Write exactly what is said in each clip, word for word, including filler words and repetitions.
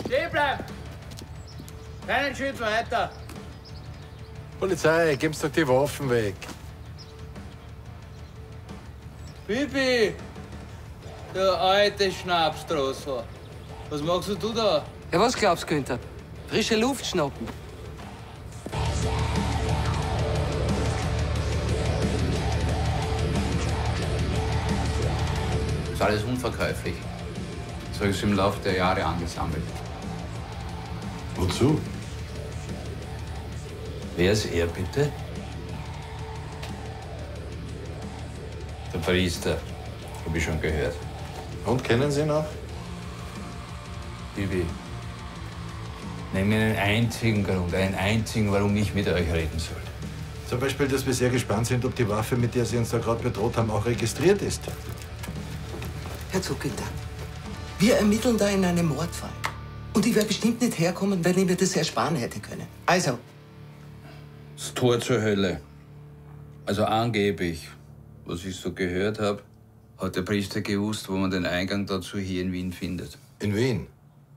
Stehen bleiben! Keinen Schritt weiter! Polizei, gib's doch die Waffen weg. Bibi! Der alte Schnapsdrossel. Was machst du da? Ja, was glaubst du, Günther? Frische Luft schnappen. Das ist alles unverkäuflich. Das habe ich im Laufe der Jahre angesammelt. Wozu? Wer ist er, bitte? Der Priester. Habe ich schon gehört. Und kennen Sie ihn auch? Bibi, nenn mir einen einzigen Grund, einen einzigen, warum ich mit euch reden soll. Zum Beispiel, dass wir sehr gespannt sind, ob die Waffe, mit der Sie uns da gerade bedroht haben, auch registriert ist. Herzog Günther, wir ermitteln da in einem Mordfall. Und ich wäre bestimmt nicht herkommen, wenn ich mir das ersparen hätte können. Also. Das Tor zur Hölle. Also angeblich, was ich so gehört habe, hat der Priester gewusst, wo man den Eingang dazu hier in Wien findet. In Wien?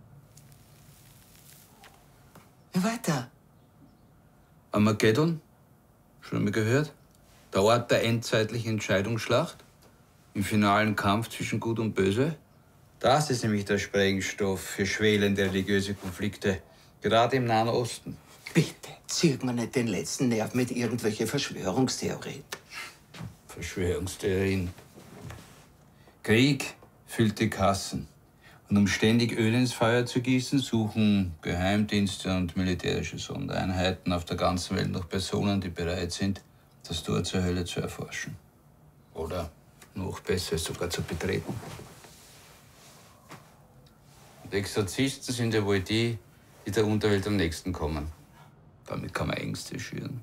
Ja, weiter. Armageddon? Schon einmal gehört? Der Ort der endzeitlichen Entscheidungsschlacht? Im finalen Kampf zwischen Gut und Böse? Das ist nämlich der Sprengstoff für schwelende religiöse Konflikte, gerade im Nahen Osten. Bitte, zirk mir nicht den letzten Nerv mit irgendwelchen Verschwörungstheorien. Verschwörungstheorien. Krieg füllt die Kassen. Und um ständig Öl ins Feuer zu gießen, suchen Geheimdienste und militärische Sondereinheiten auf der ganzen Welt nach Personen, die bereit sind, das Tor zur Hölle zu erforschen. Oder noch besser, es sogar zu betreten. Und Exorzisten sind ja wohl die, die der Unterwelt am nächsten kommen. Damit kann man Ängste schüren.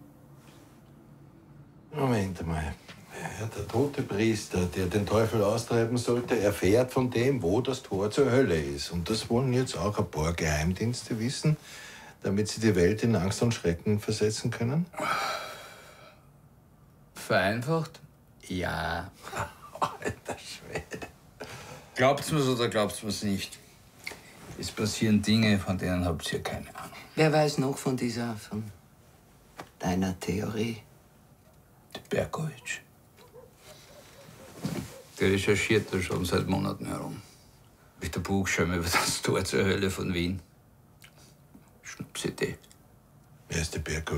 Moment mal. Ja, der tote Priester, der den Teufel austreiben sollte, erfährt von dem, wo das Tor zur Hölle ist. Und das wollen jetzt auch ein paar Geheimdienste wissen, damit sie die Welt in Angst und Schrecken versetzen können? Vereinfacht? Ja. Alter Schwede. Glaubt's mir's oder glaubt's mir's nicht? Es passieren Dinge, von denen habt ihr keine Ahnung. Wer weiß noch von dieser, von deiner Theorie? Der Berkowitsch. Der recherchiert da schon seit Monaten herum. Mit der Buchschirm über das Tor zur Hölle von Wien. Schnapsidee. Wer ist der Berkowitsch?